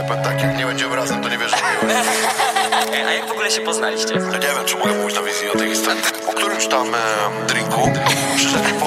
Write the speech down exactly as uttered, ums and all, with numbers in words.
powiem tak, jak nie będziemy razem, to nie wiesz, że miłe. A jak w ogóle się poznaliście? Ja nie wiem, czy mogę mówić na wizji o tej historii. Po którymś tam e, drinku przyszedł mi